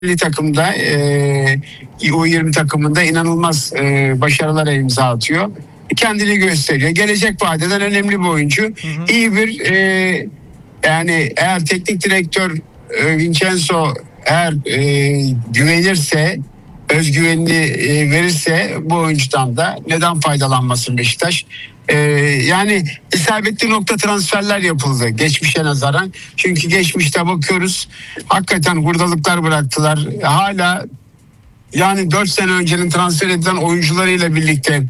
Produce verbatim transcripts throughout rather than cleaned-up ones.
milli takımda e, U yirmi takımında inanılmaz e, başarılara imza atıyor. Kendini gösteriyor. Gelecek vadeden önemli bir oyuncu. Hı hı. İyi bir e, yani eğer teknik direktör e, Vincenzo eğer e, güvenirse, özgüvenini e, verirse bu oyuncudan da neden faydalanmasın Beşiktaş? Ee, yani isabetli nokta transferler yapıldı geçmişe nazaran. Çünkü geçmişte bakıyoruz hakikaten hurdalıklar bıraktılar. Hala yani dört sene öncenin transfer edilen oyuncularıyla birlikte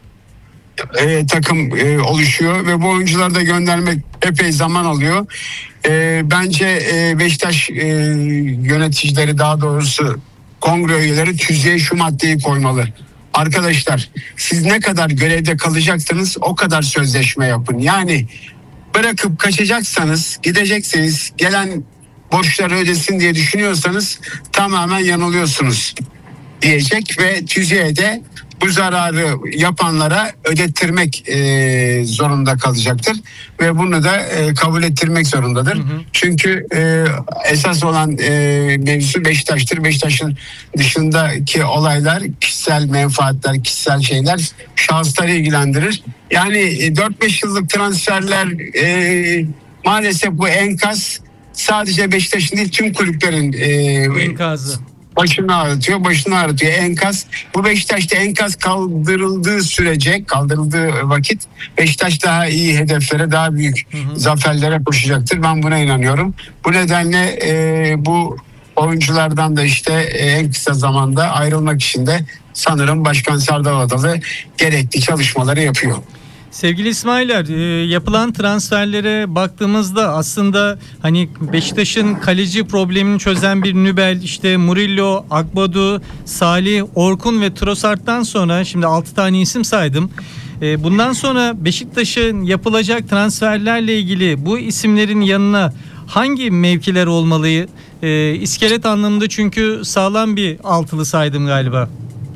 e, takım e, oluşuyor ve bu oyuncuları da göndermek epey zaman alıyor. E, bence e, Beşiktaş e, yöneticileri, daha doğrusu kongre üyeleri tüzüğe şu maddeyi koymalı. Arkadaşlar, siz ne kadar görevde kalacaksınız o kadar sözleşme yapın. Yani bırakıp kaçacaksanız, gidecekseniz, gelen borçları ödesin diye düşünüyorsanız tamamen yanılıyorsunuz diyecek ve tüzüğe de bu zararı yapanlara ödettirmek e, zorunda kalacaktır ve bunu da e, kabul ettirmek zorundadır. Hı hı. Çünkü e, esas olan e, mevzu Beşiktaş'tır. Beşiktaş'ın dışındaki olaylar, kişisel menfaatler, kişisel şeyler şahısları ilgilendirir. Yani e, dört beş yıllık transferler e, maalesef bu enkaz sadece Beşiktaş'ın değil tüm kulüplerin e, enkazı. Başını ağrıtıyor, başını ağrıtıyor. Enkaz, bu Beşiktaş'ta enkaz kaldırıldığı sürece, kaldırıldığı vakit Beşiktaş daha iyi hedeflere, daha büyük hı hı. zaferlere koşacaktır. Ben buna inanıyorum. Bu nedenle e, bu oyunculardan da işte e, en kısa zamanda ayrılmak için de sanırım Başkan Serdal Adalı gerekli çalışmaları yapıyor. Sevgili İsmailer, yapılan transferlere baktığımızda aslında hani Beşiktaş'ın kaleci problemini çözen bir Nübel, işte Murillo, Akbadu, Salih, Orkun ve Trossard'dan sonra şimdi altı tane isim saydım. Bundan sonra Beşiktaş'ın yapılacak transferlerle ilgili bu isimlerin yanına hangi mevkiler olmalı? İskelet anlamında çünkü sağlam bir altılı saydım galiba.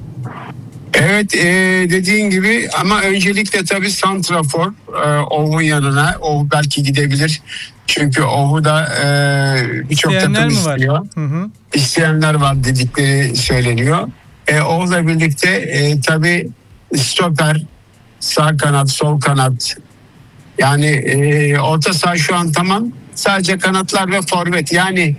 Evet, e, dediğin gibi ama öncelikle tabii santrafor e, Ov'un yanına. Ov belki gidebilir. Çünkü Ov'u da e, birçok takım istiyor. Hı hı. İsteyenler var dedikleri söyleniyor. E, Ov'la birlikte e, tabii stoper, sağ kanat, sol kanat. Yani e, orta saha şu an tamam. Sadece kanatlar ve forvet. Yani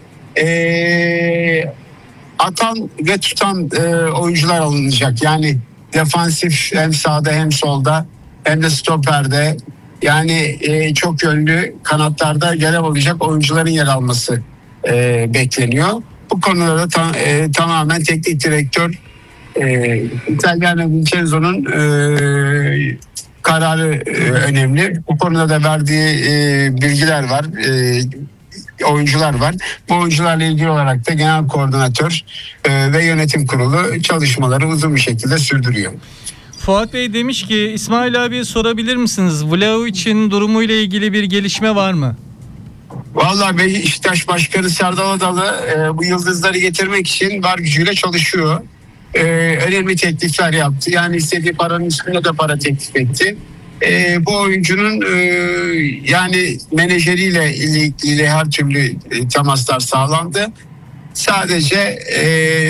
e, atan ve tutan e, oyuncular alınacak. Yani defansif hem sağda hem solda hem de stoperde, yani e, çok yönlü kanatlarda görev alacak oyuncuların yer alması e, bekleniyor. Bu konuda da tam, e, tamamen teknik direktör e, İtalyan Vincenzo'nun e, kararı e, önemli. Bu konuda da verdiği e, bilgiler var. E, oyuncular var. Bu oyuncularla ilgili olarak da genel koordinatör e, ve yönetim kurulu çalışmaları uzun bir şekilde sürdürüyor. Fuat Bey demiş ki İsmail abiye sorabilir misiniz? Vlahovic'in durumuyla ilgili bir gelişme var mı? Vallahi Beşiktaş Başkanı Serdal Adalı e, bu yıldızları getirmek için var gücüyle çalışıyor. E, önemli teklifler yaptı. Yani istediği paranın üstünde de para teklif etti. E, bu oyuncunun e, yani menajeriyle ilgili her türlü e, temaslar sağlandı. Sadece e,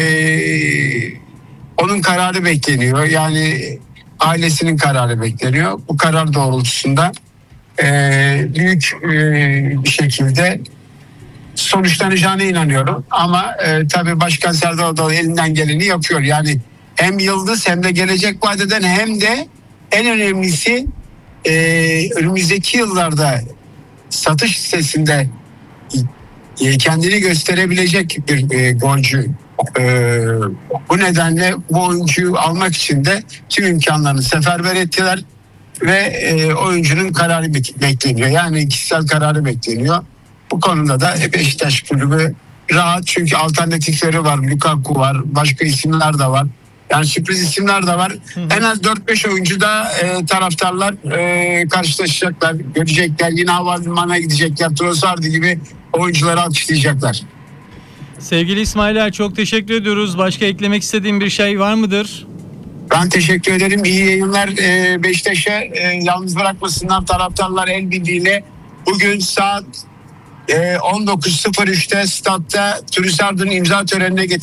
onun kararı bekleniyor. Yani ailesinin kararı bekleniyor. Bu karar doğrultusunda e, büyük e, bir şekilde sonuçlanacağına inanıyorum. Ama e, tabii Başkan Serdal Adalı elinden geleni yapıyor. Yani hem yıldız hem de gelecek vadeden hem de en önemlisi Ee, önümüzdeki yıllarda satış listesinde e, kendini gösterebilecek bir e, golcü. E, bu nedenle bu oyuncuyu almak için de tüm imkanlarını seferber ettiler ve e, oyuncunun kararı bekleniyor. Yani kişisel kararı bekleniyor. Bu konuda da Beşiktaş kulübü rahat, çünkü alternatifleri var. Lukaku var, başka isimler de var. Yani sürpriz isimler de var. Hı hı. En az dört beş oyuncu da e, taraftarlar e, karşılaşacaklar, görecekler. Yine havalimanına gidecekler. Trossard gibi oyuncuları alkışlayacaklar. Sevgili İsmailer, çok teşekkür ediyoruz. Başka eklemek istediğin bir şey var mıdır? Ben teşekkür ederim. İyi yayınlar. E, Beşiktaş'a e, yalnız bırakmasınlar taraftarlar el birliğiyle. Bugün saat e, on dokuz sıfır üçte statta Trussard'ın imza törenine